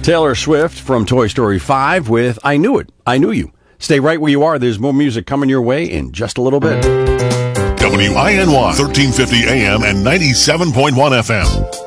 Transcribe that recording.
Taylor Swift from Toy Story 5 with I Knew It, I Knew You. Stay right where you are. There's more music coming your way in just a little bit. WINY 1350 AM and 97.1 FM.